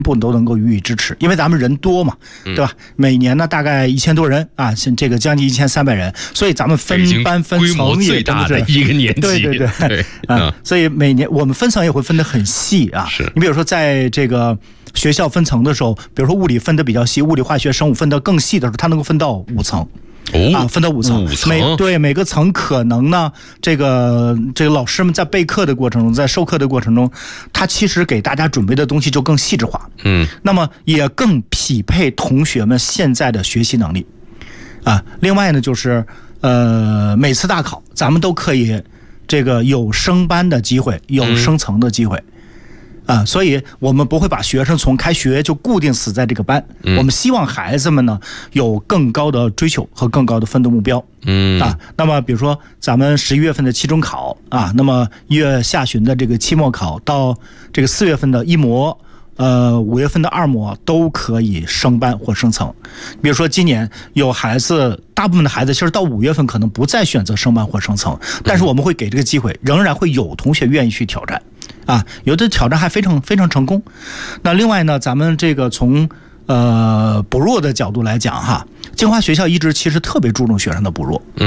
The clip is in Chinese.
部都能够予以支持，因为咱们人多嘛，对吧？每年呢大概1000多人啊，这个将近1300人，所以咱们分班分层也最大的一个年级， 对啊，所以每年我们分层也会分得很细啊。你比如说在这个学校分层的时候，比如说物理分得比较细，物理、化学、生物分得更细的时候，它能够分到5层。分到5层，每个层可能呢，这个老师们在备课的过程中，在授课的过程中，他其实给大家准备的东西就更细致化，那么也更匹配同学们现在的学习能力，啊，另外呢就是每次大考咱们都可以这个有升班的机会，有升层的机会。所以我们不会把学生从开学就固定死在这个班，我们希望孩子们呢有更高的追求和更高的奋斗目标。那么比如说咱们11月份的期中考啊，那么1月下旬的这个期末考到这个4月份的1模，5月份的2模都可以升班或升层。比如说今年有孩子，大部分的孩子其实到5月份可能不再选择升班或升层，但是我们会给这个机会，仍然会有同学愿意去挑战。有的挑战还非常非常成功。那另外呢，咱们这个从补弱的角度来讲哈，清华学校一直其实特别注重学生的补弱。